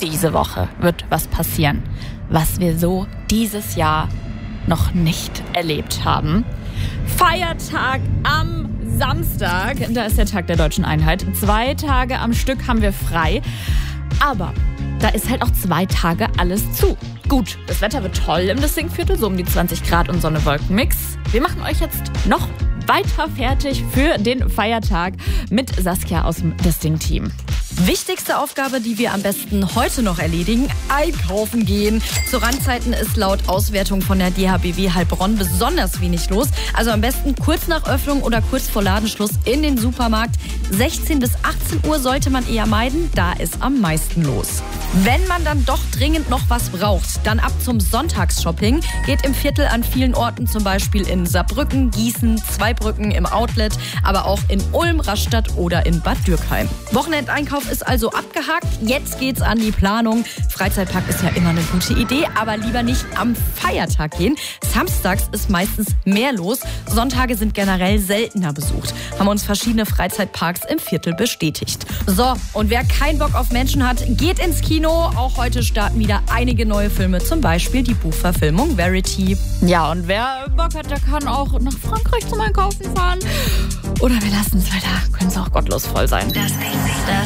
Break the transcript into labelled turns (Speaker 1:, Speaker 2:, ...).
Speaker 1: Diese Woche wird was passieren, was wir so dieses Jahr noch nicht erlebt haben. Feiertag am Samstag, da ist der Tag der Deutschen Einheit. 2 Tage am Stück haben wir frei, aber da ist halt auch 2 Tage alles zu. Gut, das Wetter wird toll im Distingviertel, so um die 20 Grad und Sonne-Wolken-Mix. Wir machen euch jetzt noch weiter fertig für den Feiertag mit Saskia aus dem Disting-Team.
Speaker 2: Wichtigste Aufgabe, die wir am besten heute noch erledigen: einkaufen gehen. Zu Randzeiten ist laut Auswertung von der DHBW Heilbronn besonders wenig los. Also am besten kurz nach Öffnung oder kurz vor Ladenschluss in den Supermarkt. 16 bis 18 Uhr sollte man eher meiden, da ist am meisten los. Wenn man dann doch dringend noch was braucht, dann ab zum Sonntagsshopping. Geht im Viertel an vielen Orten, zum Beispiel in Saarbrücken, Gießen, Zweibrücken im Outlet, aber auch in Ulm, Rastatt oder in Bad Dürkheim. Wochenendeinkauf ist also abgehakt. Jetzt geht's an die Planung. Freizeitpark ist ja immer eine gute Idee, aber lieber nicht am Feiertag gehen. Samstags ist meistens mehr los. Sonntage sind generell seltener besucht. Haben uns verschiedene Freizeitparks im Viertel bestätigt. So, und wer keinen Bock auf Menschen hat, geht ins Kino. Auch heute starten wieder einige neue Filme, zum Beispiel die Buchverfilmung Verity.
Speaker 1: Ja, und wer Bock hat, der kann auch nach Frankreich zum Einkaufen fahren. Oder wir lassen es, weil da können es auch gottlos voll sein.